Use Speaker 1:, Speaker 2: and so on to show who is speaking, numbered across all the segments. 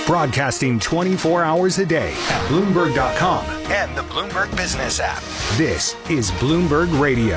Speaker 1: Broadcasting 24 hours a day at Bloomberg.com and the Bloomberg Business app. This is Bloomberg Radio.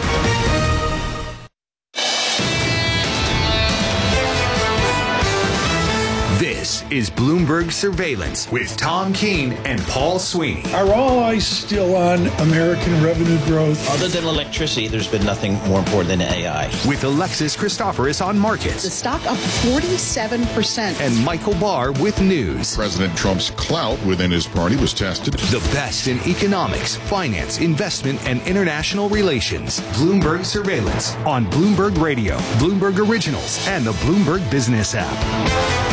Speaker 1: This is Bloomberg Surveillance with Tom Keene and Paul Sweeney.
Speaker 2: Are all eyes still on American revenue growth?
Speaker 3: Other than electricity, there's been nothing more important than AI.
Speaker 1: With Alexis Christoforous on markets.
Speaker 4: The stock up 47%.
Speaker 1: And Michael Barr with news.
Speaker 5: President Trump's clout within his party was tested.
Speaker 1: The best in economics, finance, investment, and international relations. Bloomberg Surveillance on Bloomberg Radio, Bloomberg Originals, and the Bloomberg Business app.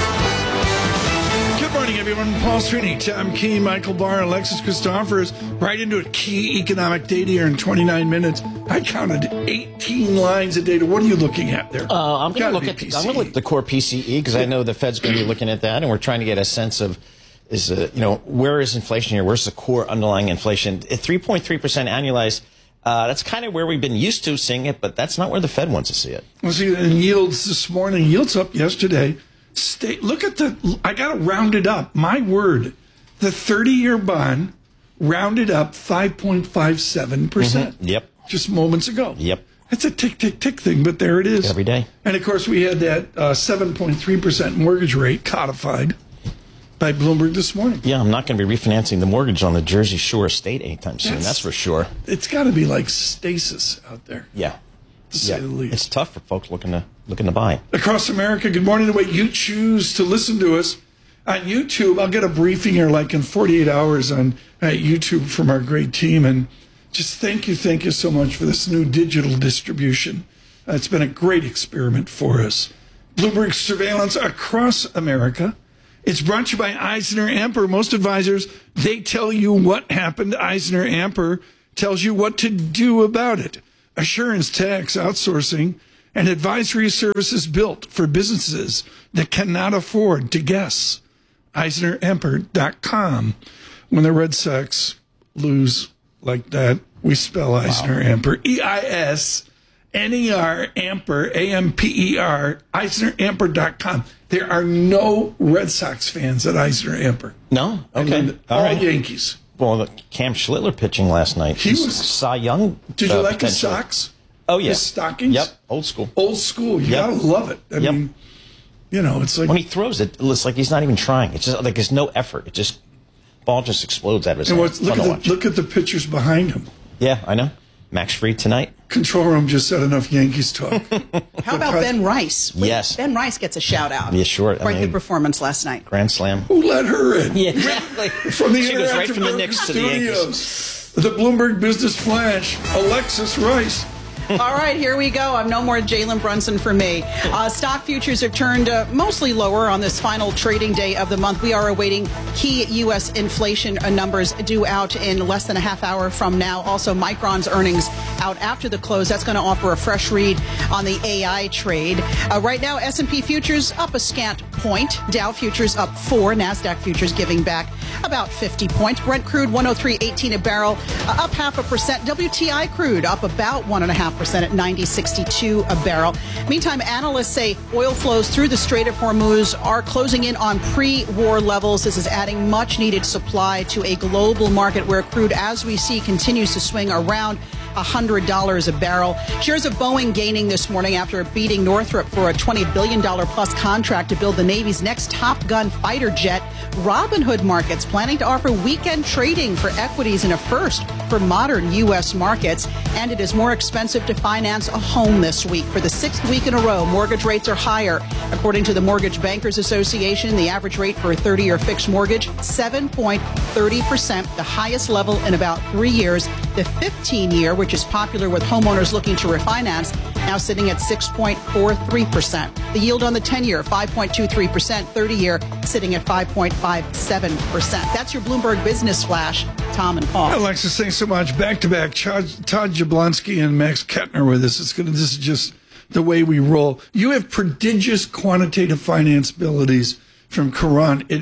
Speaker 2: Good morning, everyone. Paul Sweeney, Tom Keene, Michael Barr, Alexis Christoforous. Right into a key economic data here in 29 minutes. I counted 18 lines of data. What are you looking at there?
Speaker 3: I'm going to look at the core PCE because I know the Fed's going to be looking at that, and we're trying to get a sense of where is inflation here? Where's the core underlying inflation? At 3.3% annualized. That's kind of where we've been used to seeing it, but that's not where the Fed wants to see it.
Speaker 2: Well, see, and yields this morning, yields up yesterday. Look at I got to round it up. My word, the 30-year bond rounded up 5.57%.
Speaker 3: Yep.
Speaker 2: Just moments ago.
Speaker 3: Yep.
Speaker 2: It's a tick, tick, tick thing, but there it is.
Speaker 3: Every day.
Speaker 2: And, of course, we had that 7.3% mortgage rate codified by Bloomberg this morning.
Speaker 3: Yeah, I'm not going to be refinancing the mortgage on the Jersey Shore estate anytime soon. That's for sure.
Speaker 2: It's got to be like stasis out there.
Speaker 3: Yeah.
Speaker 2: To say the least.
Speaker 3: It's tough for folks looking to buy.
Speaker 2: Across America, good morning. The way you choose to listen to us on YouTube, I'll get a briefing here like in 48 hours on YouTube from our great team. And just thank you so much for this new digital distribution. It's been a great experiment for us. Bloomberg Surveillance across America. It's brought to you by EisnerAmper. Most advisors, they tell you what happened. EisnerAmper tells you what to do about it. Assurance, tax, outsourcing, and advisory services built for businesses that cannot afford to guess. EisnerAmper.com. When the Red Sox lose like that, we spell EisnerAmper. EISNER, Amper, AMPER, EisnerAmper.com. There are no Red Sox fans at EisnerAmper.
Speaker 3: No? Okay.
Speaker 2: All right. Yankees.
Speaker 3: Well, Cam Schlittler pitching last night.
Speaker 2: He was
Speaker 3: Cy Young.
Speaker 2: Did you like his socks?
Speaker 3: Oh, yeah.
Speaker 2: His stockings?
Speaker 3: Yep. Old school.
Speaker 2: Old school. You gotta love it. I mean, it's like
Speaker 3: when he throws it, it's like he's not even trying. It's just like there's no effort. Ball just explodes out of his hand.
Speaker 2: Look at the pictures behind him.
Speaker 3: Yeah, I know. Max Fried tonight.
Speaker 2: Control room just said enough Yankees talk.
Speaker 4: How about Ben Rice?
Speaker 3: Yes.
Speaker 4: Ben Rice gets a shout out.
Speaker 3: Yeah, sure.
Speaker 4: Quite the performance last night.
Speaker 3: Grand slam.
Speaker 2: Who let her in?
Speaker 3: Yeah, exactly.
Speaker 2: From the
Speaker 3: she goes right
Speaker 2: Interactive
Speaker 3: from the Knicks to the Yankees.
Speaker 2: Studios. The Bloomberg Business Flash, Alexis Rice.
Speaker 4: All right, here we go. I'm no more Jalen Brunson for me. Stock futures have turned mostly lower on this final trading day of the month. We are awaiting key U.S. inflation numbers due out in less than a half hour from now. Also, Micron's earnings out after the close. That's going to offer a fresh read on the AI trade. Right now, S&P futures up a scant point. Dow futures up 4. NASDAQ futures giving back about 50 points. Brent crude 103.18 a barrel, up 0.5%. WTI crude up about 1.5% at 90.62 a barrel. Meantime, analysts say oil flows through the Strait of Hormuz are closing in on pre-war levels. This is adding much-needed supply to a global market where crude, as we see, continues to swing around $100 a barrel. Shares of Boeing gaining this morning after beating Northrop for a $20 billion plus contract to build the Navy's next Top Gun fighter jet. Robinhood Markets planning to offer weekend trading for equities in a first for modern U.S. markets. And it is more expensive to finance a home this week. For the 6th week in a row, mortgage rates are higher. According to the Mortgage Bankers Association, the average rate for a 30-year fixed mortgage, 7.30%, the highest level in about 3 years. The 15-year, which is popular with homeowners looking to refinance, now sitting at 6.43%. The yield on the 10-year, 5.23%. 30-year sitting at 5.57%. That's your Bloomberg Business Flash. Tom and Paul.
Speaker 2: Alexis, thanks so much. Back-to-back, Todd Jablonski and Max Kettner with us. This is just the way we roll. You have prodigious quantitative finance abilities from Karan at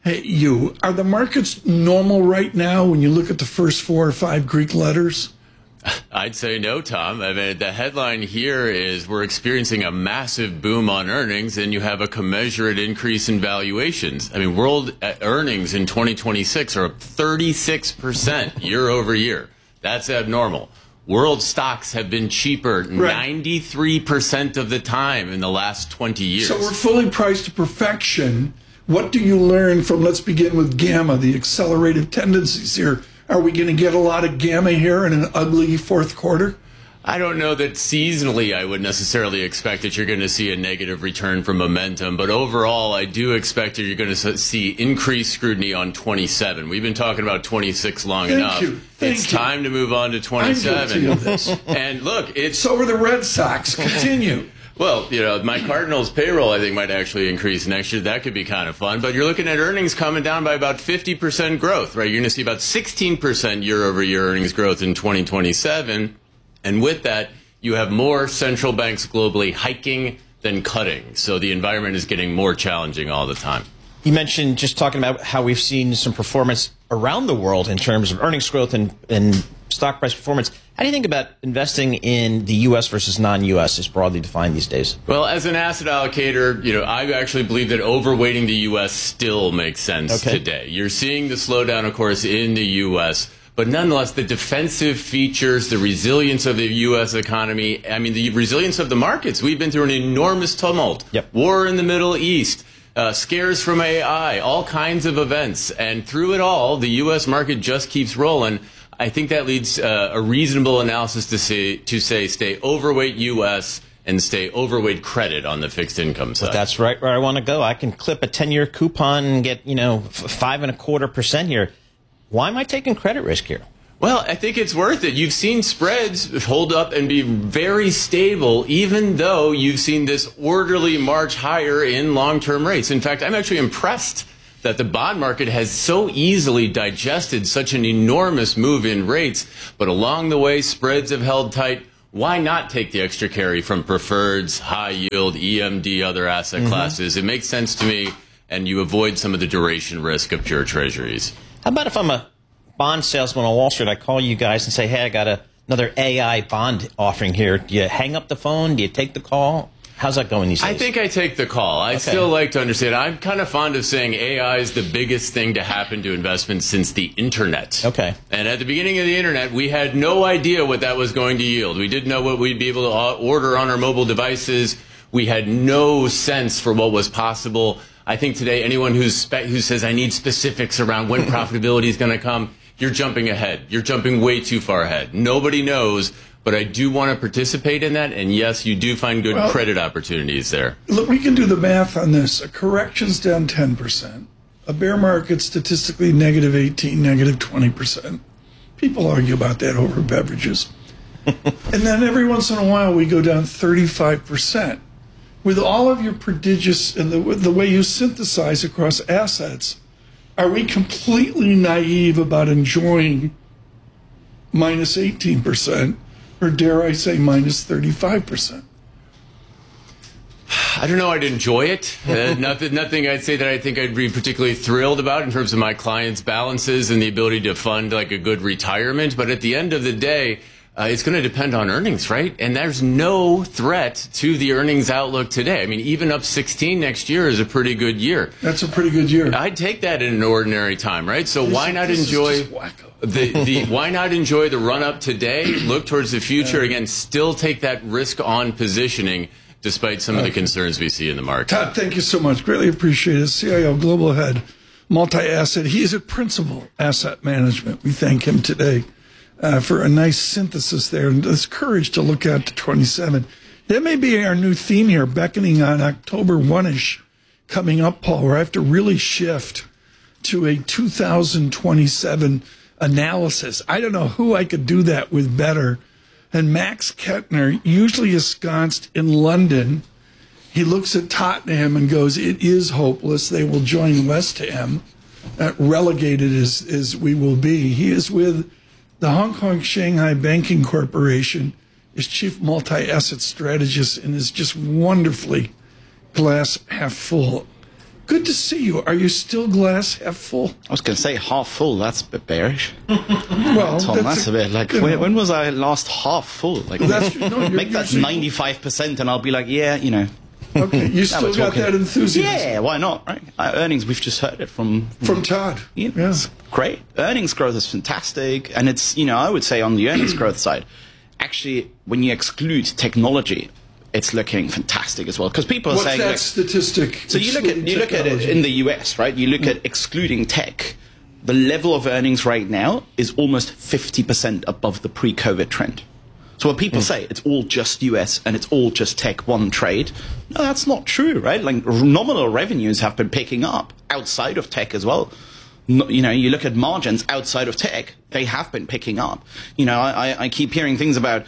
Speaker 2: NYU. Are the markets normal right now when you look at the first 4 or 5 Greek letters?
Speaker 6: I'd say no, Tom. I mean, the headline here is we're experiencing a massive boom on earnings, and you have a commensurate increase in valuations. I mean, world earnings in 2026 are up 36% year over year. That's abnormal. World stocks have been cheaper 93% of the time in the last 20 years.
Speaker 2: So we're fully priced to perfection. What do you learn from, let's begin with gamma, the accelerated tendencies here? Are we going to get a lot of gamma here in an ugly fourth quarter?
Speaker 6: I don't know that seasonally I would necessarily expect that you're going to see a negative return from momentum, but overall I do expect that you're going to see increased scrutiny on 27. We've been talking about 26 long enough. It's time to move on to 27.
Speaker 2: I'm guilty of this.
Speaker 6: And look,
Speaker 2: so are the Red Sox. Continue.
Speaker 6: Well, you know, my Cardinals payroll, I think, might actually increase next year. That could be kind of fun. But you're looking at earnings coming down by about 50% growth, right? You're going to see about 16% year-over-year earnings growth in 2027. And with that, you have more central banks globally hiking than cutting. So the environment is getting more challenging all the time.
Speaker 3: You mentioned just talking about how we've seen some performance around the world in terms of earnings growth and stock price performance. How do you think about investing in the U.S. versus non-U.S. as broadly defined these days?
Speaker 6: Well, as an asset allocator, you know, I actually believe that overweighting the U.S. still makes sense today. You're seeing the slowdown, of course, in the U.S., but nonetheless, the defensive features, the resilience of the U.S. economy, I mean, the resilience of the markets. We've been through an enormous tumult. War in the Middle East. Scares from AI, all kinds of events. And through it all, the U.S. market just keeps rolling. I think that leads a reasonable analysis to say stay overweight U.S. and stay overweight credit on the fixed income side.
Speaker 3: But that's right where I want to go. I can clip a 10-year coupon and get, 5.25% here. Why am I taking credit risk here?
Speaker 6: Well, I think it's worth it. You've seen spreads hold up and be very stable, even though you've seen this orderly march higher in long-term rates. In fact, I'm actually impressed that the bond market has so easily digested such an enormous move in rates. But along the way, spreads have held tight. Why not take the extra carry from preferreds, high yield, EMD, other asset classes? It makes sense to me, and you avoid some of the duration risk of pure treasuries.
Speaker 3: How about if I'm a bond salesman on Wall Street, I call you guys and say, hey, I got another AI bond offering here. Do you hang up the phone? Do you take the call? How's that going these days?
Speaker 6: I think I take the call. I still like to understand. I'm kind of fond of saying AI is the biggest thing to happen to investments since the Internet.
Speaker 3: Okay.
Speaker 6: And at the beginning of the Internet, we had no idea what that was going to yield. We didn't know what we'd be able to order on our mobile devices. We had no sense for what was possible. I think today, anyone who says, I need specifics around when profitability is going to come, you're jumping ahead. You're jumping way too far ahead. Nobody knows, but I do want to participate in that. And yes, you do find good credit opportunities there.
Speaker 2: Look, we can do the math on this. A correction's down 10%. A bear market statistically negative 18, negative 20%. People argue about that over beverages. And then every once in a while we go down 35%. With all of your prodigious and the way you synthesize across assets, are we completely naive about enjoying minus 18%, or dare I say minus 35%?
Speaker 6: I don't know. I'd enjoy it. Nothing I'd say that I think I'd be particularly thrilled about in terms of my clients' balances and the ability to fund like a good retirement. But at the end of the day, it's going to depend on earnings, right? And there's no threat to the earnings outlook today. I mean, even up 16 next year is a pretty good year.
Speaker 2: That's a pretty good year.
Speaker 6: I'd take that in an ordinary time, right? So why not enjoy why not enjoy the run up today? Look towards the future again. Still take that risk on positioning, despite some of the concerns we see in the market.
Speaker 2: Todd, thank you so much. Greatly appreciate it. CIO, Global Head, Multi-Asset. He is at Principal Asset Management. We thank him today for a nice synthesis there and this courage to look out to 27. That may be our new theme here, beckoning on October 1-ish coming up, Paul, where I have to really shift to a 2027 analysis. I don't know who I could do that with better. And Max Kettner, usually ensconced in London, he looks at Tottenham and goes, it is hopeless. They will join West Ham, relegated as we will be. He is with the Hong Kong Shanghai Banking Corporation, is chief multi-asset strategist, and is just wonderfully glass half full. Good to see you. Are you still glass half full?
Speaker 7: I was going to say half full. That's a bit bearish.
Speaker 2: Well,
Speaker 7: Tom, that's a bit like, when was I last half full? Like, make that 95% and I'll be like, yeah, you know.
Speaker 2: Okay, you still got that enthusiasm.
Speaker 7: Yeah, why not, right? Earnings, we've just heard it from
Speaker 2: Todd.
Speaker 7: Yeah, it's great. Earnings growth is fantastic. And it's, you know, I would say on the earnings growth side, actually, when you exclude technology, it's looking fantastic as well. Because people are saying...
Speaker 2: What's that statistic?
Speaker 7: So you look at it in the US, right? You look at excluding tech, the level of earnings right now is almost 50% above the pre-COVID trend. So when people say it's all just US and it's all just tech, one trade, no, that's not true, right? Like nominal revenues have been picking up outside of tech as well. You know, you look at margins outside of tech, they have been picking up. You know, I keep hearing things about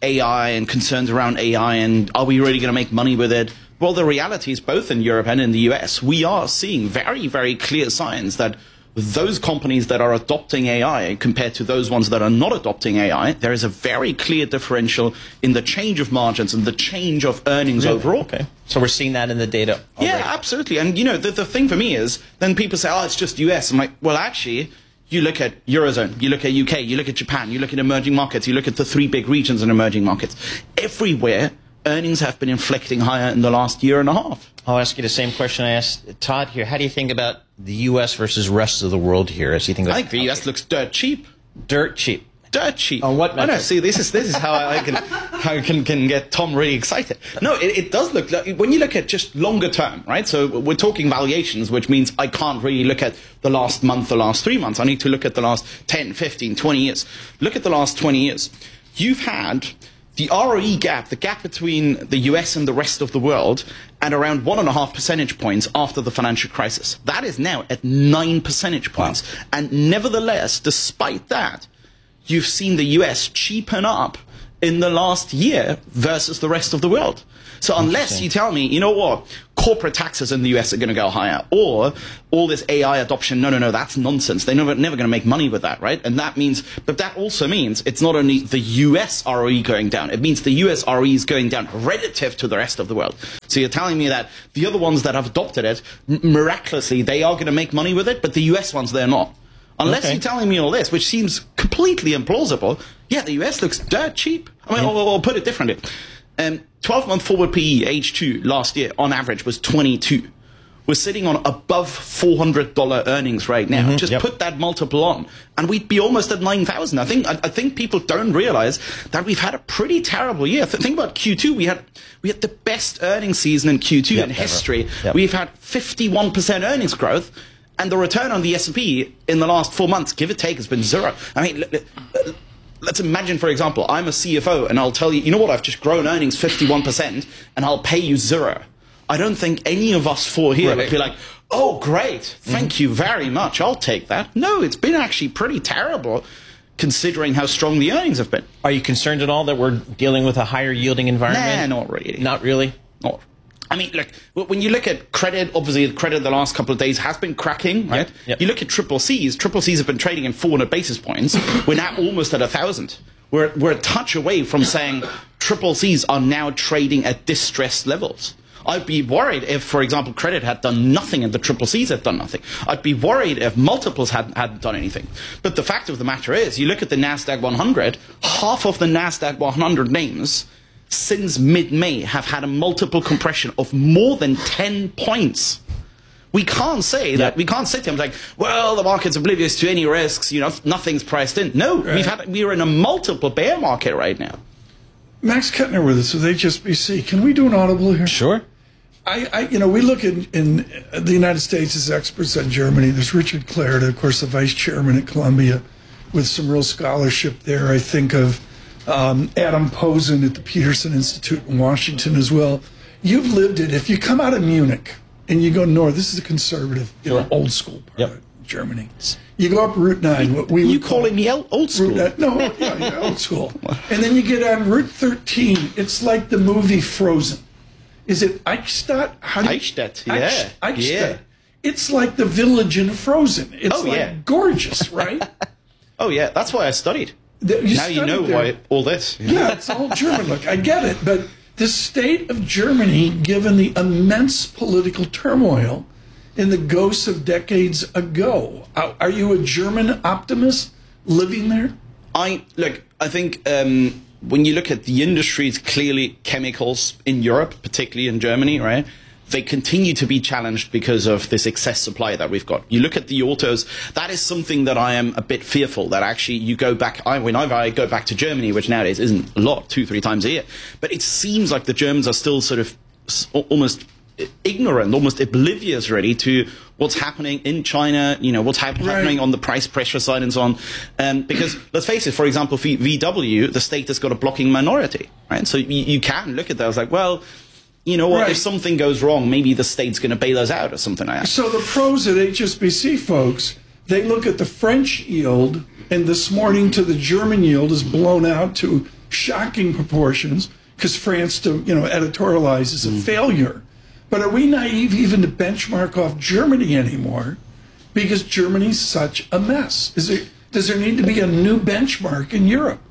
Speaker 7: AI and concerns around AI and are we really going to make money with it? Well, the reality is both in Europe and in the US, we are seeing very, very clear signs that those companies that are adopting AI compared to those ones that are not adopting AI, there is a very clear differential in the change of margins and the change of earnings overall.
Speaker 3: Okay. So we're seeing that in the data already.
Speaker 7: Yeah, absolutely. And, you know, the thing for me is then people say, oh, it's just US. I'm like, well, actually, you look at Eurozone, you look at UK, you look at Japan, you look at emerging markets, you look at the 3 big regions in emerging markets. Everywhere, earnings have been inflecting higher in the last year and a half.
Speaker 3: I'll ask you the same question I asked Todd here. How do you think about the U.S. versus rest of the world here? As you think about,
Speaker 7: I think the U.S. looks dirt cheap.
Speaker 3: Dirt cheap.
Speaker 7: Dirt cheap.
Speaker 3: On what metric?
Speaker 7: I know. See, this is how I can get Tom really excited. No, it does look like, when you look at just longer term, right? So we're talking valuations, which means I can't really look at the last month, the last 3 months. I need to look at the last 10, 15, 20 years. Look at the last 20 years. You've had the ROE gap, the gap between the US and the rest of the world, at around 1.5 percentage points after the financial crisis. That is now at 9 percentage points. Wow. And nevertheless, despite that, you've seen the US cheapen up in the last year versus the rest of the world. So unless you tell me, you know what, corporate taxes in the US are going to go higher, or all this AI adoption, no, that's nonsense. They're never going to make money with that, right? And that means, but that also means it's not only the US ROE going down, it means the US ROE is going down relative to the rest of the world. So you're telling me that the other ones that have adopted it, miraculously, they are going to make money with it, but the US ones, they're not. Unless you're telling me all this, which seems completely implausible, yeah, the US looks dirt cheap. I mean, I'll put it differently. 12-month forward PE, H2, last year, on average, was 22. We're sitting on above $400 earnings right now. Just put that multiple on, and we'd be almost at 9,000. I think people don't realize that we've had a pretty terrible year. Think about Q2. We had the best earnings season in Q2 in history. We've had 51% earnings growth, and the return on the S&P in the last 4 months, give or take, has been 0. I mean, let's imagine, for example, I'm a CFO and I'll tell you, you know what, I've just grown earnings 51% and I'll pay you 0. I don't think any of us four here would be like, oh, great, thank you very much, I'll take that. No, it's been actually pretty terrible considering how strong the earnings have been.
Speaker 3: Are you concerned at all that we're dealing with a higher yielding environment?
Speaker 7: Nah, not really.
Speaker 3: Not really?
Speaker 7: Not. I mean, look, when you look at credit, obviously the credit the last couple of days has been cracking, right? You look at triple Cs have been trading in 400 basis points. We're now almost at 1,000. We're a touch away from saying triple Cs are now trading at distressed levels. I'd be worried if, for example, credit had done nothing and the triple Cs had done nothing. I'd be worried if multiples hadn't done anything. But the fact of the matter is, you look at the NASDAQ 100, half of the NASDAQ 100 names since mid-May have had a multiple compression of more than 10 points. We can't say that. We can't sit here and be like, well, the market's oblivious to any risks, you know, nothing's priced in. No, we're in a multiple bear market right now.
Speaker 2: Max Kettner with us with HSBC. Can we do an audible here?
Speaker 3: Sure.
Speaker 2: We look in the United States as experts on Germany. There's Richard Clarida, of course, the vice chairman at Columbia, with some real scholarship there. I think of Adam Posen at the Peterson Institute in Washington as well. You've lived it. If you come out of Munich and you go north, this is a conservative, old school part of Germany. You go up Route 9. What we
Speaker 7: you calling me old school?
Speaker 2: Old school. And then you get on Route 13. It's like the movie Frozen. Is it Eichstätt?
Speaker 7: Eichstätt, yeah.
Speaker 2: Eichstätt. It's like the village in Frozen. It's gorgeous, right?
Speaker 7: Oh, yeah. That's why I studied. Now you know why all this.
Speaker 2: Yeah, it's all German. Look, I get it. But the state of Germany, given the immense political turmoil, in the ghosts of decades ago. Are you a German optimist living there?
Speaker 7: I think when you look at the industries, clearly chemicals in Europe, particularly in Germany, right? They continue to be challenged because of this excess supply that we've got. You look at the autos, that is something that I am a bit fearful that actually you go back, whenever I go back to Germany, which nowadays isn't a lot, 2-3 times a year, but it seems like the Germans are still sort of almost ignorant, almost oblivious really to what's happening in China, what's happening on the price pressure side and so on. Because let's face it, for example, for VW, the state has got a blocking minority, right? So you can look at that as like, well, you know what, if something goes wrong, maybe the state's going to bail us out or something like that.
Speaker 2: So the pros at HSBC, folks, they look at the French yield, and this morning to the German yield is blown out to shocking proportions because France, editorialize is a failure. But are we naive even to benchmark off Germany anymore because Germany's such a mess? Does there need to be a new benchmark in Europe?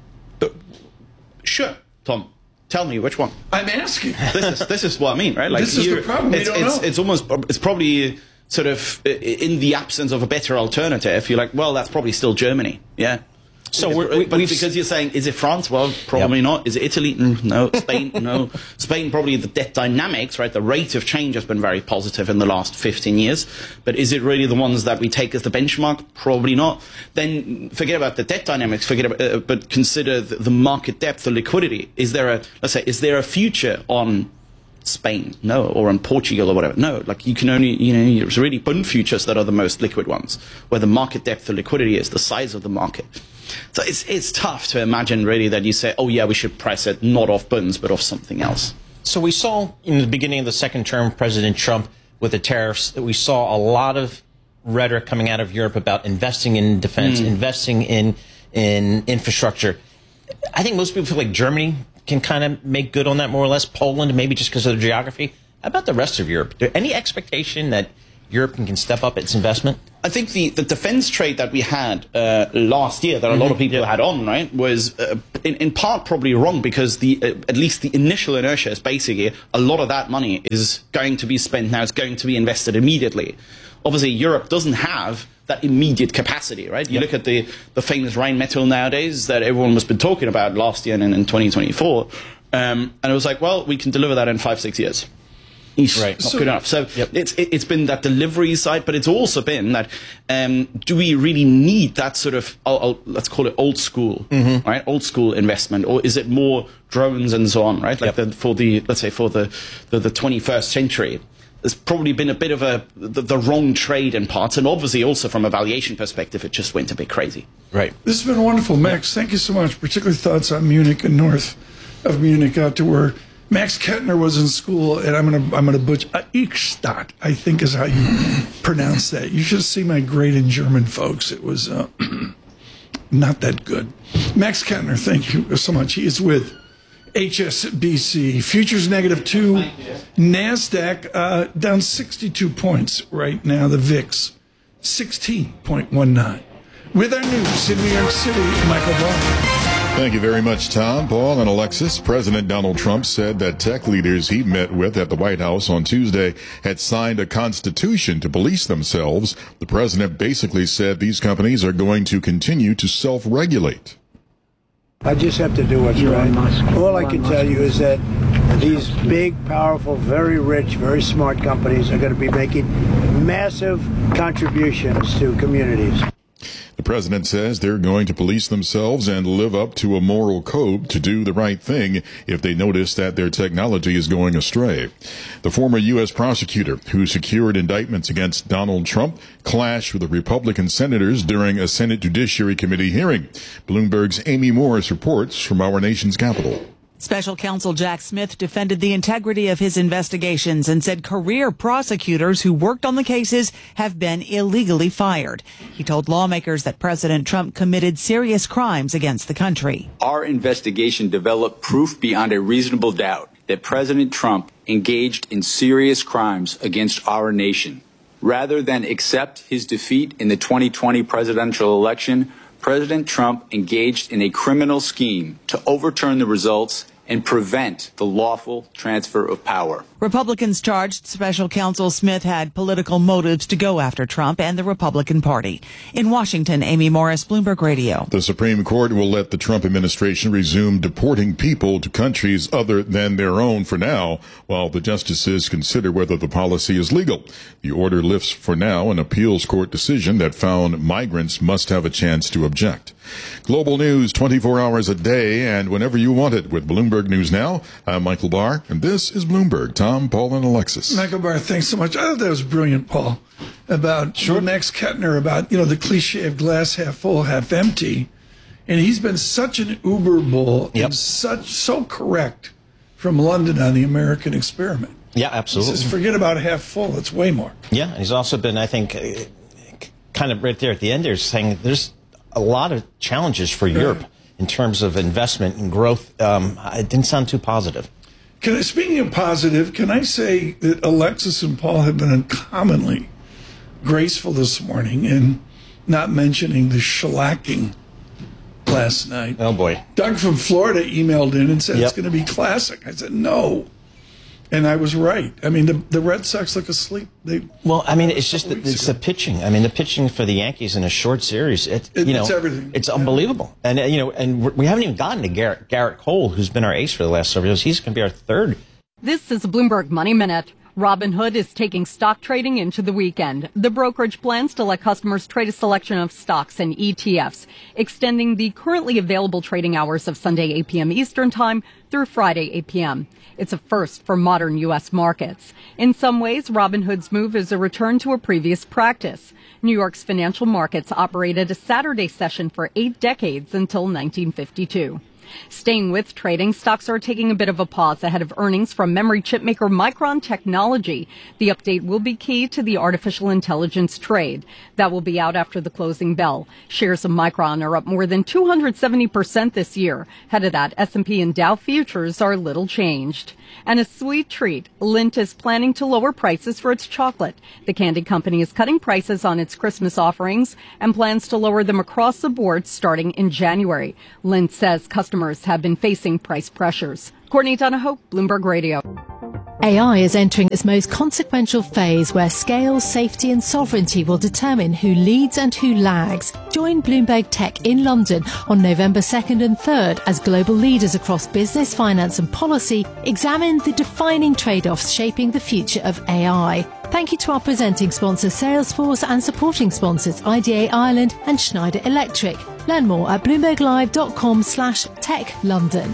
Speaker 7: Sure, Tom. Tell me which one.
Speaker 2: I'm asking.
Speaker 7: This is what I mean, right? Like
Speaker 2: this is the problem. We don't know.
Speaker 7: It's probably sort of in the absence of a better alternative. You're like, well, that's probably still Germany. Yeah. So, because you're saying, is it France? Well, probably not. Is it Italy? No. Spain? No. Spain, probably the debt dynamics, right? The rate of change has been very positive in the last 15 years. But is it really the ones that we take as the benchmark? Probably not. Then forget about the debt dynamics. But consider the market depth, the liquidity. Is there a future on Spain? No. Or on Portugal or whatever? No. Like you can only, it's really bond futures that are the most liquid ones, where the market depth, the liquidity is the size of the market. So it's tough to imagine really that you say, oh yeah, we should price it not off bonds but off something else.
Speaker 3: So we saw in the beginning of the second term, President Trump with the tariffs, that we saw a lot of rhetoric coming out of Europe about investing in defense, investing in infrastructure. I think most people feel like Germany can kind of make good on that more or less. Poland, maybe just because of the geography. How about the rest of Europe? Is there any expectation that Europe can step up its investment?
Speaker 7: I think the defense trade that we had last year, that a lot of people had on, right, was in part probably wrong because at least the initial inertia is basically a lot of that money is going to be spent now, it's going to be invested immediately. Obviously, Europe doesn't have that immediate capacity, right? You look at the famous Rheinmetall nowadays that everyone has been talking about last year and in 2024, and it was like, well, we can deliver that in 5-6 years. Right. Not good enough. So it's been that delivery side, but it's also been that do we really need that sort of let's call it old school, right? Old school investment, or is it more drones and so on, right? Like for the 21st century, there's probably been a bit of the wrong trade in parts, and obviously also from a valuation perspective, it just went a bit crazy.
Speaker 3: Right.
Speaker 2: This has been wonderful, Max. Thank you so much. Particularly thoughts on Munich and north of Munich out to where Max Kettner was in school, and I'm gonna butcher Eichstätt, I think is how you pronounce that. You should see my grade in German, folks. It was not that good. Max Kettner, thank you so much. He is with HSBC. Futures -2. NASDAQ down 62 points right now. The VIX 16.19. With our news in New York City, Michael Barr.
Speaker 5: Thank you very much, Tom, Paul, and Alexis. President Donald Trump said that tech leaders he met with at the White House on Tuesday had signed a constitution to police themselves. The president basically said these companies are going to continue to self-regulate.
Speaker 8: I just have to do what's right. All I can tell you is that these big, powerful, very rich, very smart companies are going to be making massive contributions to communities.
Speaker 5: The president says they're going to police themselves and live up to a moral code to do the right thing if they notice that their technology is going astray. The former U.S. prosecutor who secured indictments against Donald Trump clashed with the Republican senators during a Senate Judiciary Committee hearing. Bloomberg's Amy Morris reports from our nation's capital.
Speaker 9: Special counsel Jack Smith defended the integrity of his investigations and said career prosecutors who worked on the cases have been illegally fired. He told lawmakers that President Trump committed serious crimes against the country.
Speaker 10: Our investigation developed proof beyond a reasonable doubt that President Trump engaged in serious crimes against our nation. Rather than accept his defeat in the 2020 presidential election, President Trump engaged in a criminal scheme to overturn the results and prevent the lawful transfer of power.
Speaker 9: Republicans charged special counsel Smith had political motives to go after Trump and the Republican Party. In Washington, Amy Morris, Bloomberg Radio.
Speaker 5: The Supreme Court will let the Trump administration resume deporting people to countries other than their own for now, while the justices consider whether the policy is legal. The order lifts for now an appeals court decision that found migrants must have a chance to object. Global news 24 hours a day and whenever you want it with Bloomberg News Now. I'm Michael Barr, and this is Bloomberg. Tom, Paul, and Alexis.
Speaker 2: Michael Barr, thanks so much. I thought that was brilliant, Paul, about Max Kettner, about, the cliche of glass half full, half empty. And he's been such an uber bull and so correct from London on the American experiment.
Speaker 3: Yeah, absolutely.
Speaker 2: He says, forget about half full. It's way more.
Speaker 3: Yeah, and he's also been, I think, kind of right there at the end there saying there's a lot of challenges for Europe in terms of investment and growth. It didn't sound too positive.
Speaker 2: Speaking of positive, can I say that Alexis and Paul have been uncommonly graceful this morning in not mentioning the shellacking last night.
Speaker 3: Oh, boy.
Speaker 2: Doug from Florida emailed in and said it's going to be classic. I said, no. And I was right. I mean, the Red Sox look asleep.
Speaker 3: It's just it's the pitching. I mean, the pitching for the Yankees in a short series. It's
Speaker 2: everything.
Speaker 3: It's unbelievable. And and we haven't even gotten to Garrett Cole, who's been our ace for the last several years. He's going to be our third.
Speaker 11: This is a Bloomberg Money Minute. Robinhood is taking stock trading into the weekend. The brokerage plans to let customers trade a selection of stocks and ETFs, extending the currently available trading hours of Sunday 8 p.m. Eastern Time through Friday 8 p.m. It's a first for modern U.S. markets. In some ways, Robinhood's move is a return to a previous practice. New York's financial markets operated a Saturday session for 8 decades until 1952. Staying with trading, stocks are taking a bit of a pause ahead of earnings from memory chip maker Micron Technology. The update will be key to the artificial intelligence trade. That will be out after the closing bell. Shares of Micron are up more than 270% this year. Ahead of that, S&P and Dow futures are little changed. And a sweet treat, Lindt is planning to lower prices for its chocolate. The candy company is cutting prices on its Christmas offerings and plans to lower them across the board starting in January. Lindt says customers have been facing price pressures. Courtney Donahoe, Bloomberg Radio.
Speaker 12: AI is entering its most consequential phase where scale, safety and sovereignty will determine who leads and who lags. Join Bloomberg Tech in London on November 2nd and 3rd as global leaders across business, finance and policy examine the defining trade-offs shaping the future of AI. Thank you to our presenting sponsor Salesforce and supporting sponsors IDA Ireland and Schneider Electric. Learn more at bloomberglive.com/techlondon.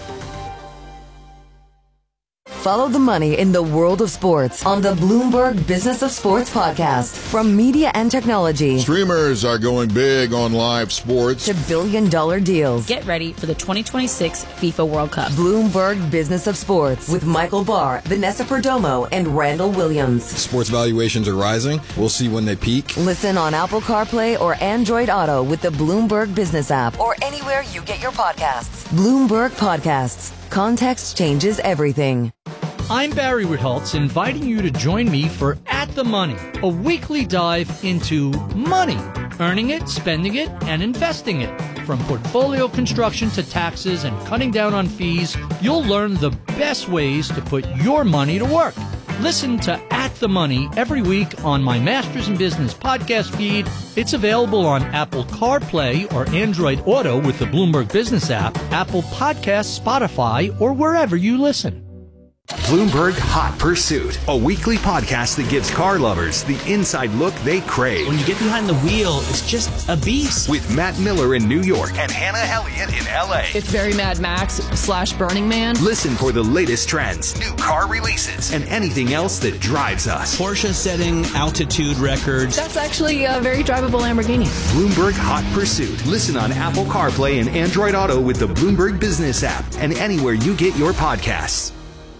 Speaker 13: Follow the money in the world of sports on the Bloomberg Business of Sports podcast. From media and technology,
Speaker 5: Streamers are going big on live sports,
Speaker 13: to billion-dollar deals.
Speaker 14: Get ready for the 2026 FIFA World Cup.
Speaker 13: Bloomberg Business of Sports with Michael Barr, Vanessa Perdomo, and Randall Williams.
Speaker 15: Sports valuations are rising. We'll see when they peak.
Speaker 13: Listen on Apple CarPlay or Android Auto with the Bloomberg Business app or anywhere you get your podcasts. Bloomberg Podcasts. Context changes everything.
Speaker 16: I'm Barry Ritholtz, inviting you to join me for At the Money, a weekly dive into money, earning it, spending it, and investing it. From portfolio construction to taxes and cutting down on fees, you'll learn the best ways to put your money to work. Listen to At the Money every week on my Masters in Business podcast feed. It's available on Apple CarPlay or Android Auto with the Bloomberg Business app, Apple Podcasts, Spotify, or wherever you listen.
Speaker 1: Bloomberg Hot Pursuit, a weekly podcast that gives car lovers the inside look they crave.
Speaker 17: When you get behind the wheel, it's just a beast.
Speaker 1: With Matt Miller in New York and Hannah Elliott in LA.
Speaker 18: It's very Mad Max / Burning Man.
Speaker 1: Listen for the latest trends, new car releases, and anything else that drives us.
Speaker 17: Porsche setting altitude records.
Speaker 18: That's actually a very drivable Lamborghini.
Speaker 1: Bloomberg Hot Pursuit. Listen on Apple CarPlay and Android Auto with the Bloomberg Business app and anywhere you get your podcasts.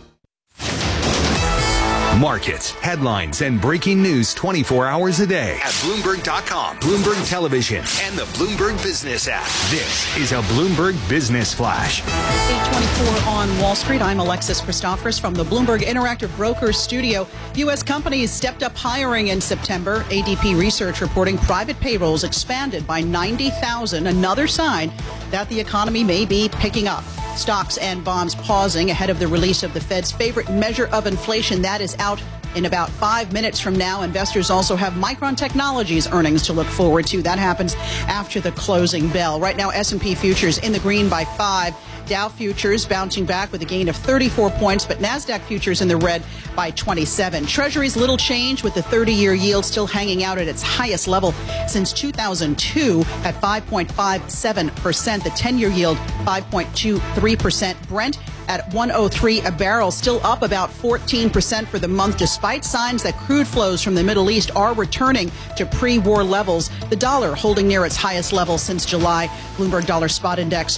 Speaker 1: Markets, headlines, and breaking news 24 hours a day at Bloomberg.com, Bloomberg Television, and the Bloomberg Business app. This is a Bloomberg Business Flash.
Speaker 4: 8:24 on Wall Street. I'm Alexis Christophorous from the Bloomberg Interactive Brokers Studio. U.S. companies stepped up hiring in September. ADP research reporting private payrolls expanded by 90,000, another sign that the economy may be picking up. Stocks and bonds pausing ahead of the release of the Fed's favorite measure of inflation. That is out in about 5 minutes from now. Investors also have Micron Technology's earnings to look forward to. That happens after the closing bell. Right now, S&P futures in the green by 5. Dow futures bouncing back with a gain of 34 points, but NASDAQ futures in the red by 27. Treasuries little change, with the 30-year yield still hanging out at its highest level since 2002 at 5.57%. The 10-year yield 5.23%. Brent at 103 a barrel, still up about 14% for the month, despite signs that crude flows from the Middle East are returning to pre-war levels. The dollar holding near its highest level since July. Bloomberg Dollar Spot Index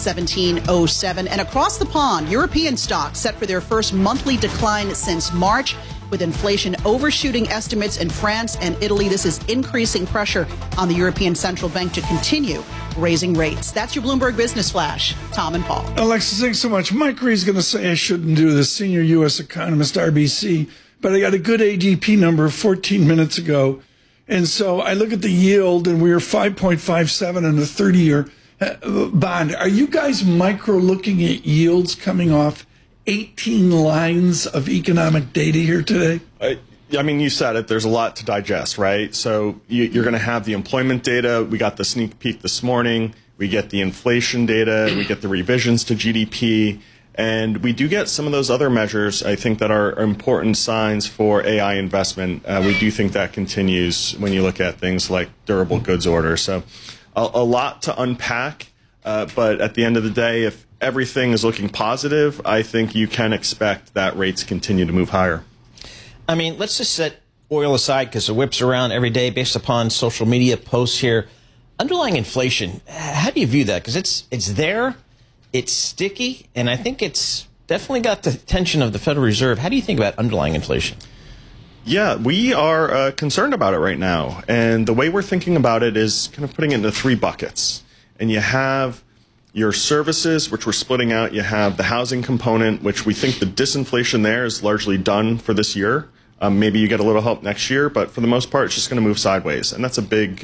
Speaker 4: 1217.07. And across the pond, European stocks set for their first monthly decline since March, with inflation overshooting estimates in France and Italy. This is increasing pressure on the European Central Bank to continue raising rates. That's your Bloomberg Business Flash. Tom and Paul.
Speaker 2: Alexis, thanks so much. Mike Reed's going to say I shouldn't do this, senior U.S. economist, RBC, but I got a good ADP number 14 minutes ago. And so I look at the yield, and we were 5.57 on the 30-year bond. Are you guys micro looking at yields coming off 18 lines of economic data here today?
Speaker 19: I mean, you said it. There's a lot to digest, right? So you're going to have the employment data. We got the sneak peek this morning. We get the inflation data. We get the revisions to GDP. And we do get some of those other measures, I think, that are important signs for AI investment. We do think that continues when you look at things like durable goods orders. So a lot to unpack. But at the end of the day, if everything is looking positive, I think you can expect that rates continue to move higher.
Speaker 3: I mean, let's just set oil aside because it whips around every day based upon social media posts here. Underlying inflation, how do you view that? Because it's there, it's sticky, and I think it's definitely got the attention of the Federal Reserve. How do you think about underlying inflation?
Speaker 19: Yeah, we are concerned about it right now. And the way we're thinking about it is kind of putting it into 3 buckets. And you have your services, which we're splitting out. You have the housing component, which we think the disinflation there is largely done for this year. Maybe you get a little help next year, but for the most part, it's just going to move sideways. And that's a big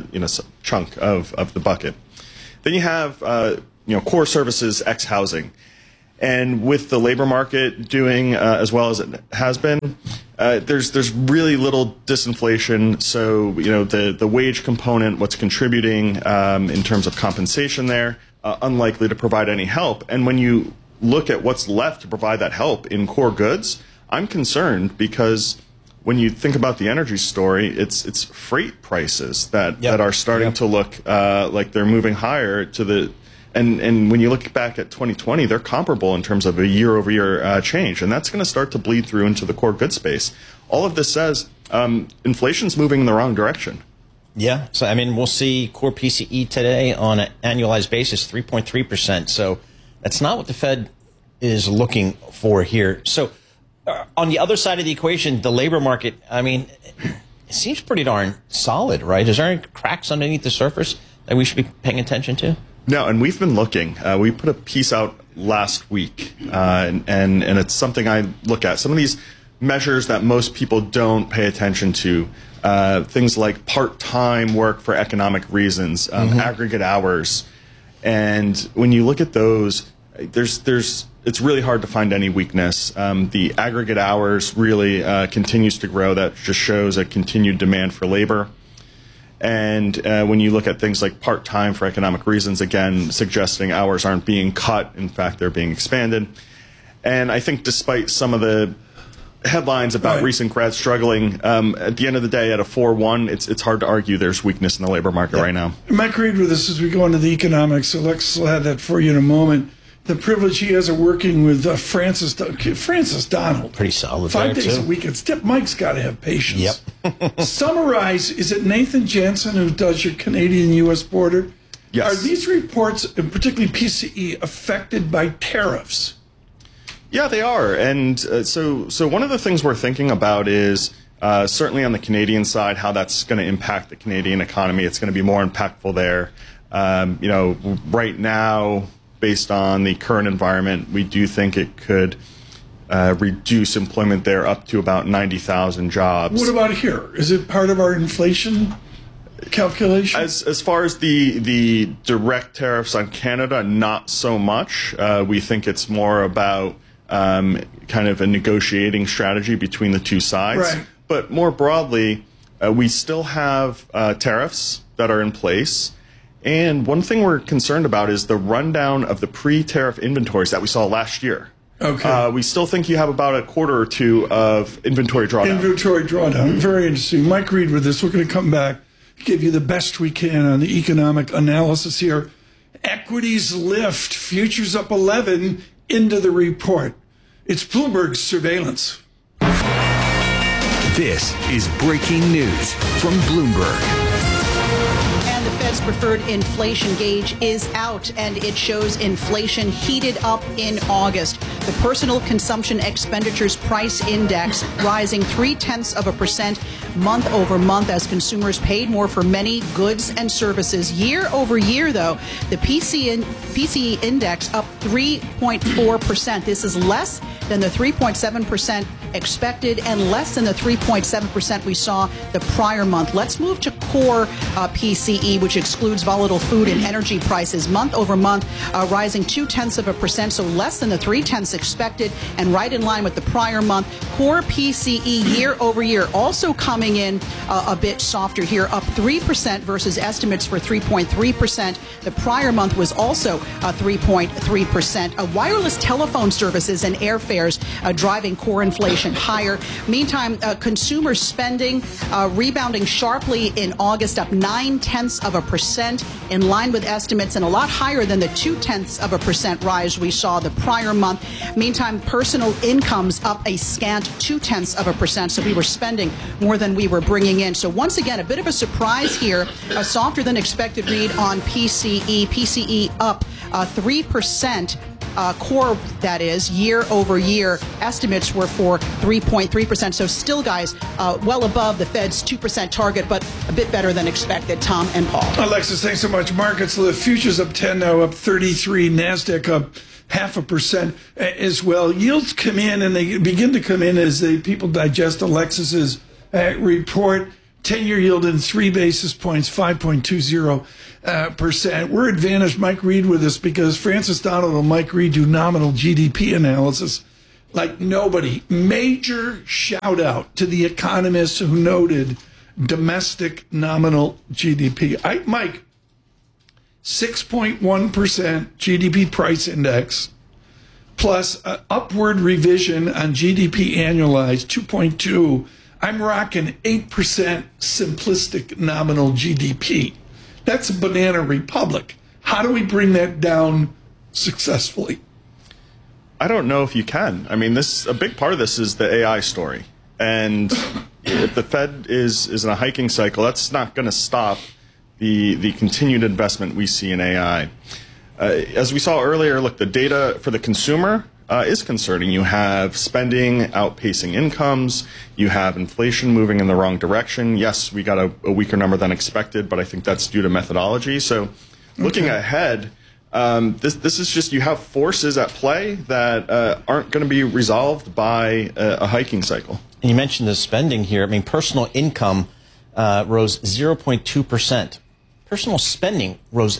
Speaker 19: chunk of the bucket. Then you have core services, ex housing. And with the labor market doing as well as it has been, there's really little disinflation. So, the wage component, what's contributing in terms of compensation there, unlikely to provide any help. And when you look at what's left to provide that help in core goods, I'm concerned because when you think about the energy story, it's freight prices that are starting to look like they're moving higher to the. And when you look back at 2020, they're comparable in terms of a year-over-year change. And that's going to start to bleed through into the core goods space. All of this says inflation's moving in the wrong direction.
Speaker 3: Yeah. So, I mean, we'll see core PCE today on an annualized basis, 3.3%. So that's not what the Fed is looking for here. So on the other side of the equation, the labor market, I mean, it seems pretty darn solid, right? Is there any cracks underneath the surface that we should be paying attention to?
Speaker 19: No, and we've been looking. We put a piece out last week, and it's something I look at. Some of these measures that most people don't pay attention to, things like part-time work for economic reasons, aggregate hours. And when you look at those, it's really hard to find any weakness. The aggregate hours really continues to grow. That just shows a continued demand for labor. And when you look at things like part-time for economic reasons, again, suggesting hours aren't being cut. In fact, they're being expanded. And I think despite some of the headlines about recent grads struggling, at the end of the day, at a 4-1, it's hard to argue there's weakness in the labor market right now.
Speaker 2: Mike Reed with us as we go into the economics. Alexis will have that for you in a moment. The privilege he has of working with Francis Donald.
Speaker 3: Pretty solid.
Speaker 2: 5 days a week. Mike's got to have patience. Yep. Summarize, is it Nathan Jansen who does your Canadian-U.S. border?
Speaker 19: Yes.
Speaker 2: Are these reports, and particularly PCE, affected by tariffs?
Speaker 19: Yeah, they are. And so one of the things we're thinking about is certainly on the Canadian side, how that's going to impact the Canadian economy. It's going to be more impactful there. Right now, based on the current environment, we do think it could reduce employment there up to about 90,000 jobs.
Speaker 2: What about here? Is it part of our inflation calculation?
Speaker 19: As far as the direct tariffs on Canada, not so much. We think it's more about kind of a negotiating strategy between the two sides.
Speaker 2: Right.
Speaker 19: But more broadly, we still have tariffs that are in place. And one thing we're concerned about is the rundown of the pre-tariff inventories that we saw last year.
Speaker 2: Okay.
Speaker 19: We still think you have about a quarter or two of inventory drawdown.
Speaker 2: Inventory drawdown. Very interesting. Mike Reed with this. We're going to come back, give you the best we can on the economic analysis here. Equities lift, futures up 11 into the report. It's Bloomberg's surveillance.
Speaker 1: This is breaking news from Bloomberg.
Speaker 4: And the Fed's preferred inflation gauge is out, and it shows inflation heated up in August. The Personal Consumption Expenditures Price Index rising 0.3% month over month as consumers paid more for many goods and services. Year over year, though, the PCE index up 3.4%. This is less than the 3.7% expected and less than the 3.7% we saw the prior month. Let's move to core PCE, which excludes volatile food and energy prices. Month over month, rising 0.2%, so less than the 0.3 expected and right in line with the prior month. Core PCE year over year also coming in a bit softer here, up 3% versus estimates for 3.3%. The prior month was also 3.3%. Wireless telephone services and airfares driving core inflation higher. Meantime, consumer spending rebounding sharply in August, up 0.9% in line with estimates and a lot higher than the 0.2% rise we saw the prior month. Meantime, personal incomes up a scant 0.2%. So we were spending more than we were bringing in. So once again, a bit of a surprise here, a softer than expected read on PCE. PCE up 3%. Core, that is, year over year. Estimates were for 3.3%. So still, guys, well above the Fed's 2% target, but a bit better than expected. Tom and Paul.
Speaker 2: Alexis, thanks so much. Markets, the futures up 10 now, up 33. NASDAQ up 0.5% as well. Yields come in, and they begin to come in as people digest Alexis's report. 10-year yield in 3 basis points, 5.20%. We're advantaged. Mike Reed with us because Francis Donald and Mike Reed do nominal GDP analysis like nobody. Major shout out to the economists who noted domestic nominal GDP. Mike, 6.1% GDP price index plus upward revision on GDP annualized 2.2. I'm rocking 8% simplistic nominal GDP. That's a banana republic. How do we bring that down successfully?
Speaker 19: I don't know if you can. I mean, a big part of this is the AI story. And if the Fed is in a hiking cycle, that's not going to stop the continued investment we see in AI. As we saw earlier, look, the data for the consumer is concerning. You have spending outpacing incomes. You have inflation moving in the wrong direction. Yes, we got a weaker number than expected, but I think that's due to methodology. So looking ahead, this is just, you have forces at play that aren't going to be resolved by a hiking cycle.
Speaker 3: And you mentioned the spending here. I mean, personal income rose 0.2%. Personal spending rose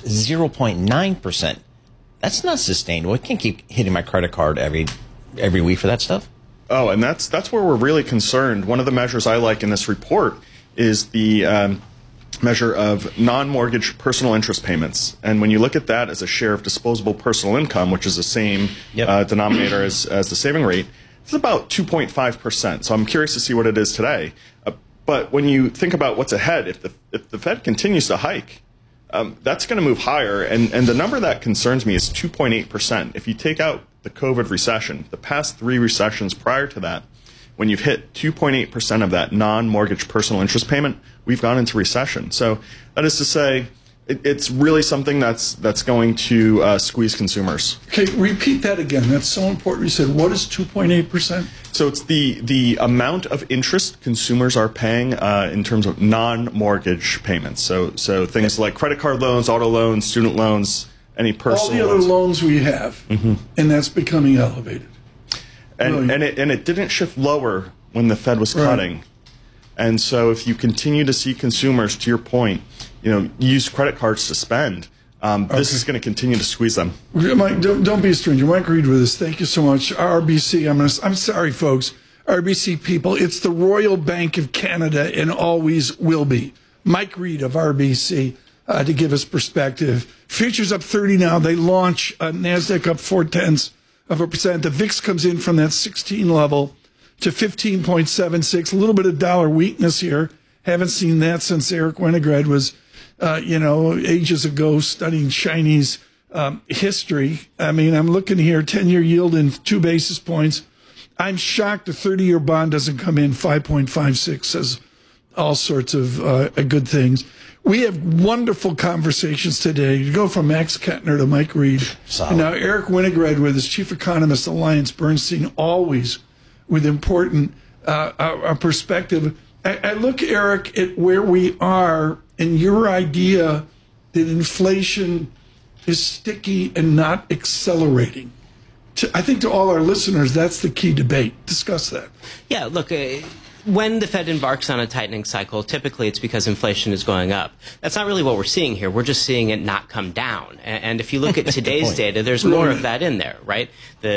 Speaker 3: 0.9%. That's not sustainable. I can't keep hitting my credit card every week for that stuff.
Speaker 19: Oh, and that's where we're really concerned. One of the measures I like in this report is the measure of non-mortgage personal interest payments. And when you look at that as a share of disposable personal income, which is the same denominator as the saving rate, it's about 2.5%. So I'm curious to see what it is today. But when you think about what's ahead, if the Fed continues to hike, that's going to move higher. And the number that concerns me is 2.8%. If you take out the COVID recession, the past 3 recessions prior to that, when you've hit 2.8% of that non-mortgage personal interest payment, we've gone into recession. So that is to say, it's really something that's going to squeeze consumers.
Speaker 2: Okay, repeat that again. That's so important. You said, what is 2.8%?
Speaker 19: So it's the amount of interest consumers are paying in terms of non-mortgage payments. So things like credit card loans, auto loans, student loans, any personal
Speaker 2: all the other loans we have, and that's becoming elevated.
Speaker 19: And it didn't shift lower when the Fed was cutting. And so if you continue to see consumers, to your point, use credit cards to spend, this is going to continue to squeeze them.
Speaker 2: Mike, don't be a stranger. Mike Reed with us. Thank you so much. RBC, I'm sorry, folks. RBC people, it's the Royal Bank of Canada and always will be. Mike Reed of RBC to give us perspective. Futures up 30 now. They launch NASDAQ up 0.4%. The VIX comes in from that 16 level to 15.76. A little bit of dollar weakness here. Haven't seen that since Eric Winograd was, ages ago studying Chinese history. I mean, I'm looking here, 10-year yield in 2 basis points. I'm shocked the 30-year bond doesn't come in 5.56, says all sorts of good things. We have wonderful conversations today. You go from Max Kettner to Mike Reed. And now Eric Winograd with his chief economist, Alliance Bernstein, always with important perspective. I look, Eric, at where we are and your idea that inflation is sticky and not accelerating. I think to all our listeners, that's the key debate. Discuss that.
Speaker 20: Yeah, look, when the Fed embarks on a tightening cycle, typically it's because inflation is going up. That's not really what we're seeing here. We're just seeing it not come down. And if you look at today's data, there's more of that in there, right?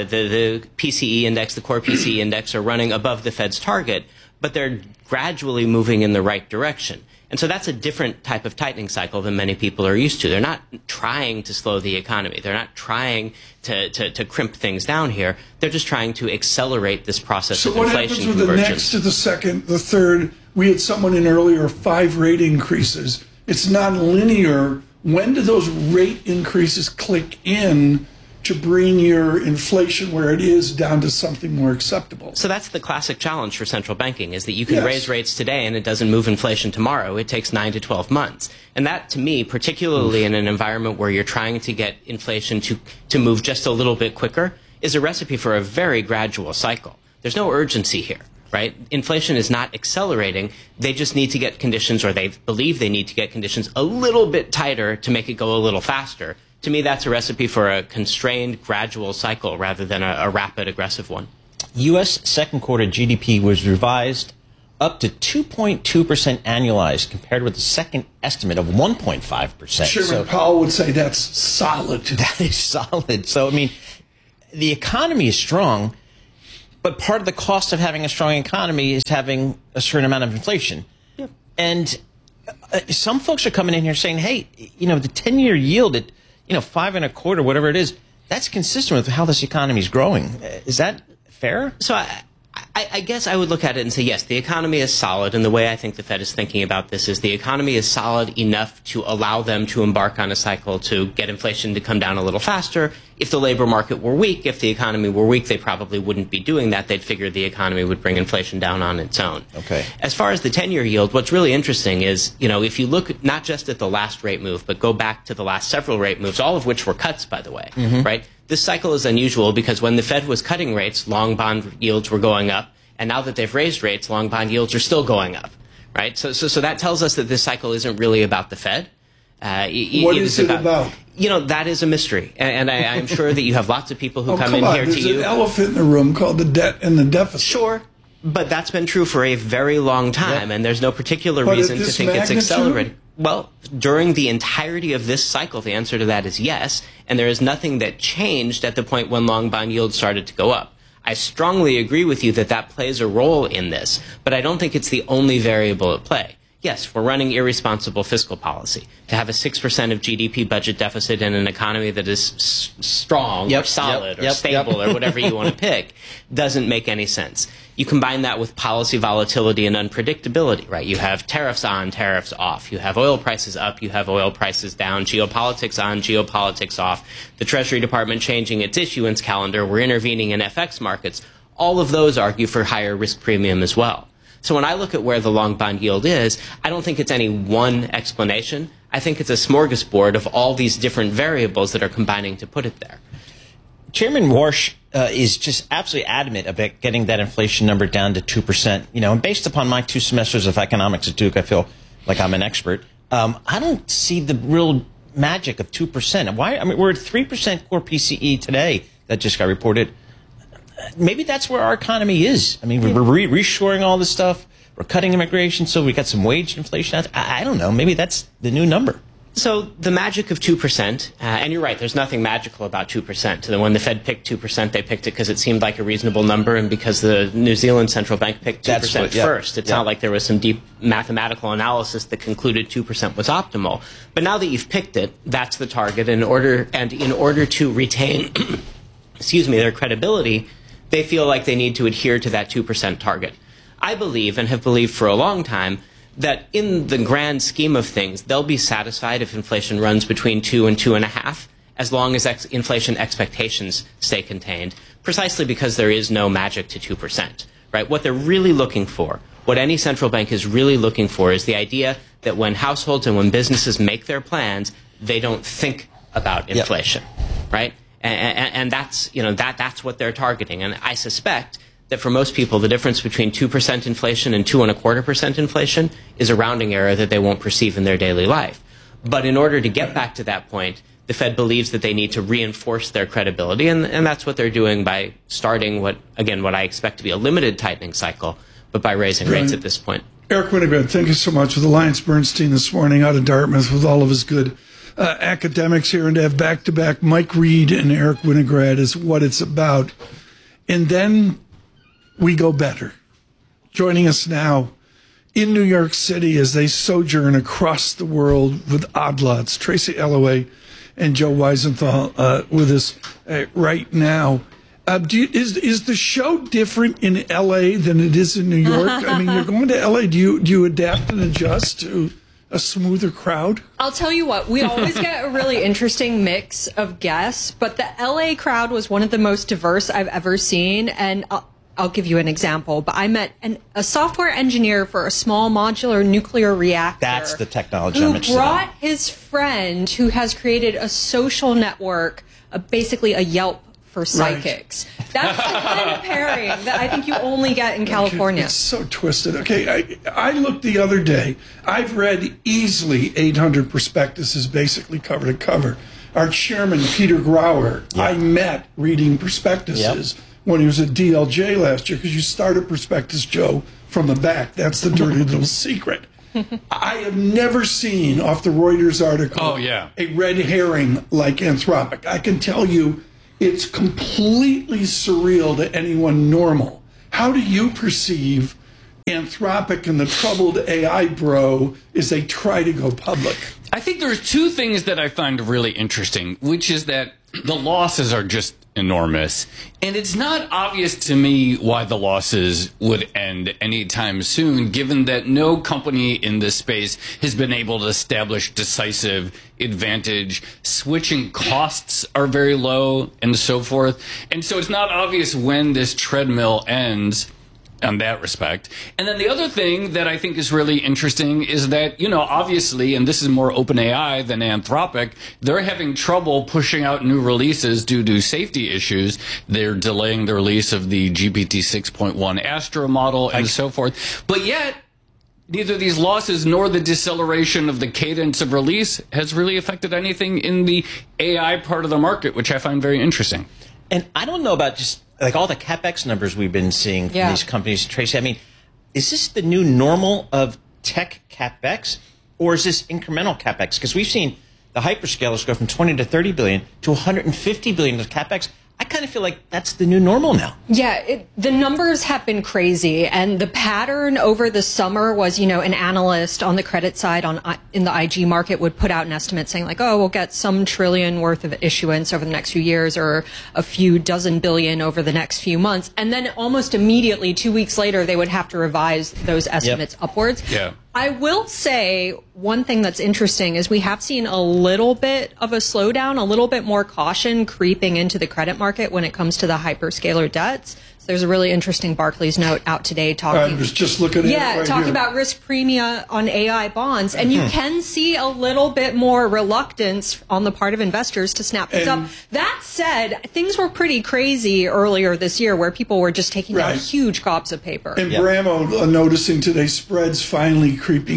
Speaker 20: The PCE index, the core PCE index are running above the Fed's target, but they're gradually moving in the right direction. And so that's a different type of tightening cycle than many people are used to. They're not trying to slow the economy. They're not trying to crimp things down here. They're just trying to accelerate this process of inflation convergence. So what happens with the next
Speaker 2: to the second, the third? We had someone in earlier 5 rate increases. It's non-linear. When do those rate increases click in to bring your inflation where it is down to something more acceptable?
Speaker 20: So that's the classic challenge for central banking, is that you can raise rates today and it doesn't move inflation tomorrow. It takes 9 to 12 months. And that, to me, particularly in an environment where you're trying to get inflation to move just a little bit quicker, is a recipe for a very gradual cycle. There's no urgency here, right? Inflation is not accelerating. They just need to get conditions, or they believe they need to get conditions a little bit tighter to make it go a little faster. To me, that's a recipe for a constrained, gradual cycle rather than a rapid, aggressive one.
Speaker 3: U.S. second quarter GDP was revised up to 2.2% annualized compared with the second estimate of 1.5%.
Speaker 2: Chairman Powell would say that's solid.
Speaker 3: That is solid. So, I mean, the economy is strong, but part of the cost of having a strong economy is having a certain amount of inflation. Yep. And some folks are coming in here saying, hey, the 10-year yield at 5 1/4, whatever it is, that's consistent with how this economy is growing. Is that fair?
Speaker 20: So I guess I would look at it and say, yes, the economy is solid. And the way I think the Fed is thinking about this is the economy is solid enough to allow them to embark on a cycle to get inflation to come down a little faster. If the labor market were weak, if the economy were weak, they probably wouldn't be doing that. They'd figure the economy would bring inflation down on its own.
Speaker 3: Okay.
Speaker 20: As far as the 10-year yield, what's really interesting is, if you look not just at the last rate move, but go back to the last several rate moves, all of which were cuts, by the way, right? This cycle is unusual because when the Fed was cutting rates, long bond yields were going up. And now that they've raised rates, long bond yields are still going up, right? So that tells us that this cycle isn't really about the Fed.
Speaker 2: What is it about?
Speaker 20: That is a mystery. And I'm sure that you have lots of people who come in here to you.
Speaker 2: There's an elephant in the room called the debt and the deficit.
Speaker 20: Sure. But that's been true for a very long time, and there's no particular reason to think it's accelerating. Well, during the entirety of this cycle, the answer to that is yes, and there is nothing that changed at the point when long bond yields started to go up. I strongly agree with you that plays a role in this, but I don't think it's the only variable at play. Yes, we're running irresponsible fiscal policy. To have a 6% of GDP budget deficit in an economy that is strong or solid or stable or whatever you want to pick doesn't make any sense. You combine that with policy volatility and unpredictability, right? You have tariffs on, tariffs off. You have oil prices up, you have oil prices down, geopolitics on, geopolitics off. The Treasury Department changing its issuance calendar. We're intervening in FX markets. All of those argue for higher risk premium as well. So when I look at where the long bond yield is, I don't think it's any one explanation. I think it's a smorgasbord of all these different variables that are combining to put it there.
Speaker 3: Chairman Warsh is just absolutely adamant about getting that inflation number down to 2%. And based upon my 2 semesters of economics at Duke, I feel like I'm an expert. I don't see the real magic of 2%. Why? I mean, we're at 3% core PCE today that just got reported. Maybe that's where our economy is. I mean, we're reshoring all this stuff. We're cutting immigration, so we got some wage inflation. I don't know. Maybe that's the new number.
Speaker 20: So the magic of 2%, and you're right, there's nothing magical about 2%. When the Fed picked 2%, they picked it because it seemed like a reasonable number, and because the New Zealand Central Bank picked 2% first. It's not like there was some deep mathematical analysis that concluded 2% was optimal. But now that you've picked it, that's the target. In order to retain their credibility, they feel like they need to adhere to that 2% target. I believe, and have believed for a long time, that in the grand scheme of things, they'll be satisfied if inflation runs between 2 and 2.5, as long as inflation expectations stay contained, precisely because there is no magic to 2%. Right? What they're really looking for, what any central bank is really looking for, is the idea that when households and when businesses make their plans, they don't think about inflation. Right? And that's that's what they're targeting. And I suspect that for most people, the difference between 2% inflation and 2.25% inflation is a rounding error that they won't perceive in their daily life. But in order to get back to that point, the Fed believes that they need to reinforce their credibility, and that's what they're doing by starting what I expect to be a limited tightening cycle, but by raising rates at this point.
Speaker 2: Eric Winograd, thank you so much. With Alliance Bernstein this morning out of Dartmouth with all of his good academics here, and to have back-to-back Mike Reed and Eric Winograd is what it's about. And then we go better. Joining us now in New York City as they sojourn across the world with Odd Lots, Tracy Alloway and Joe Weisenthal with us right now. Is the show different in L.A. than it is in New York? I mean, you're going to L.A. Do you adapt and adjust to a smoother crowd?
Speaker 21: I'll tell you what, we always get a really interesting mix of guests, but the L.A. crowd was one of the most diverse I've ever seen, and I'll give you an example, but I met a software engineer for a small modular nuclear reactor.
Speaker 3: That's the technology I'm interested in.
Speaker 21: Who brought his friend who has created a social network, basically a Yelp for psychics. Right. That's the kind of pairing that I think you only get in California.
Speaker 2: It's so twisted. Okay, I looked the other day. I've read easily 800 prospectuses, basically cover to cover. Our chairman, Peter Grauer, I met reading prospectuses when he was at DLJ last year, because you start a prospectus, Joe, from the back. That's the dirty little secret. I have never seen, off the Reuters article, a red herring like Anthropic. I can tell you it's completely surreal to anyone normal. How do you perceive Anthropic and the troubled AI bro as they try to go public?
Speaker 22: I think there's two things that I find really interesting, which is that the losses are just enormous. And it's not obvious to me why the losses would end anytime soon, given that no company in this space has been able to establish decisive advantage. Switching costs are very low and so forth. And so it's not obvious when this treadmill ends on that respect. And then the other thing that I think is really interesting is that, obviously, and this is more OpenAI than Anthropic, they're having trouble pushing out new releases due to safety issues. They're delaying the release of the GPT 6.1 Astra model and so forth. But yet, neither these losses nor the deceleration of the cadence of release has really affected anything in the AI part of the market, which I find very interesting.
Speaker 3: And I don't know about just like all the CapEx numbers we've been seeing from these companies, Tracy. I mean, is this the new normal of tech CapEx, or is this incremental CapEx? Because we've seen the hyperscalers go from 20 to 30 billion to 150 billion of CapEx. I kind of feel like that's the new normal now.
Speaker 21: Yeah, the numbers have been crazy, and the pattern over the summer was, an analyst on the credit side in the IG market would put out an estimate saying like, oh, we'll get some trillion worth of issuance over the next few years, or a few dozen billion over the next few months, and then almost immediately, 2 weeks later, they would have to revise those estimates upwards.
Speaker 22: Yeah.
Speaker 21: I will say one thing that's interesting is we have seen a little bit of a slowdown, a little bit more caution creeping into the credit market when it comes to the hyperscaler debts. So there's a really interesting Barclays note out today talking.
Speaker 2: I was just looking at it right
Speaker 21: talking
Speaker 2: here.
Speaker 21: about risk premia on AI bonds, and you can see a little bit more reluctance on the part of investors to snap these up. That said, things were pretty crazy earlier this year, where people were just taking out huge gobs of paper.
Speaker 2: And Bramo noticing today spreads finally creeping out.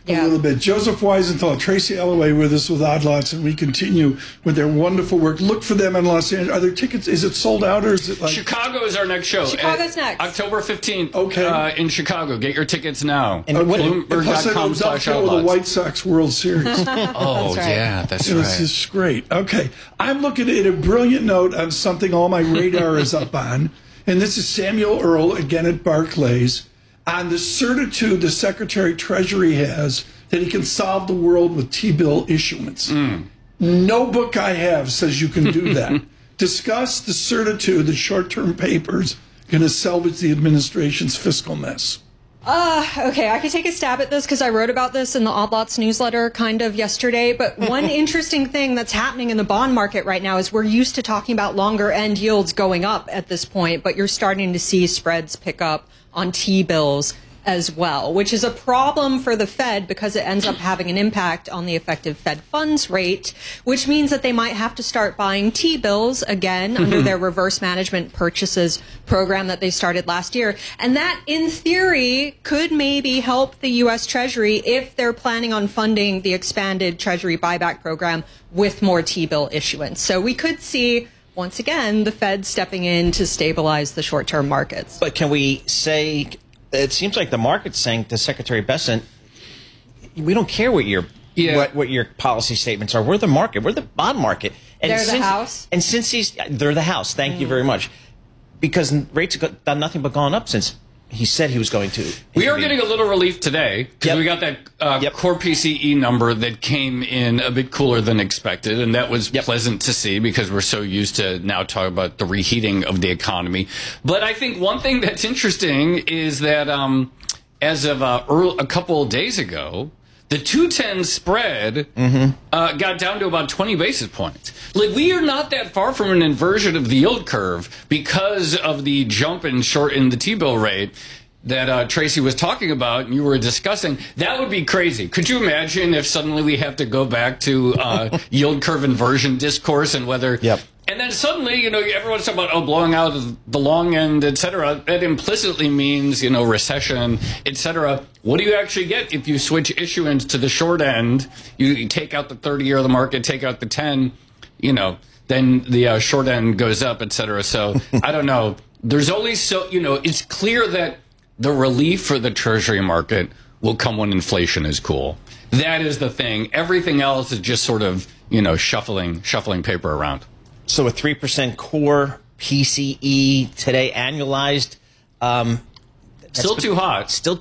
Speaker 2: a little bit. Joseph Weisenthal, Tracy Alloway with us with Odd Lots, and we continue with their wonderful work. Look for them in Los Angeles. Are there tickets? Is it sold out, or is it like...
Speaker 22: Chicago is our next show.
Speaker 21: Chicago's next.
Speaker 22: October 15th
Speaker 2: in
Speaker 22: Chicago. Get your tickets now.
Speaker 2: And
Speaker 22: Bloomberg.com/outlets.
Speaker 2: with the White Sox World Series.
Speaker 22: That's right. Yeah, that's right.
Speaker 2: This is great. Okay. I'm looking at a brilliant note on something all my radar is up on, and this is Samuel Earle, again at Barclays, on the certitude the Secretary of Treasury has that he can solve the world with T-bill issuance. No book I have says you can do that. Discuss the certitude that short-term papers going to salvage the administration's fiscal mess.
Speaker 21: Okay, I could take a stab at this because I wrote about this in the Odd Lots newsletter kind of yesterday. But one interesting thing that's happening in the bond market right now is we're used to talking about longer end yields going up at this point, but you're starting to see spreads pick up on T-bills as well, which is a problem for the Fed because it ends up having an impact on the effective Fed funds rate, which means that they might have to start buying T-bills again under their reverse management purchases program that they started last year. And that, in theory, could maybe help the U.S. Treasury if they're planning on funding the expanded Treasury buyback program with more T-bill issuance. So we could see, once again, the Fed stepping in to stabilize the short-term markets.
Speaker 3: But can we say... It seems like the market's saying to Secretary Bessent, we don't care what your what your policy statements are. We're the market. We're the bond market. And
Speaker 21: they're the house?
Speaker 3: And since they're the house. Thank you very much. Because rates have done nothing but gone up since he said he was going to.
Speaker 22: We are getting a little relief today because we got that core PCE number that came in a bit cooler than expected, and that was pleasant to see because we're so used to now talking about the reheating of the economy. But I think one thing that's interesting is that as of a couple of days ago, the 2-10 spread got down to about 20 basis points. Like, we are not that far from an inversion of the yield curve because of the jump in the T-bill rate that Tracy was talking about and you were discussing. That would be crazy. Could you imagine if suddenly we have to go back to yield curve inversion discourse and whether... And then suddenly, everyone's talking about, blowing out the long end, et cetera. That implicitly means, recession, et cetera. What do you actually get if you switch issuance to the short end? You take out the 30-year of the market, take out the 10, then the short end goes up, et cetera. So I don't know. There's only it's clear that the relief for the Treasury market will come when inflation is cool. That is the thing. Everything else is just sort of, shuffling paper around.
Speaker 3: So a 3% core PCE today annualized.
Speaker 22: Still too hot.
Speaker 3: Still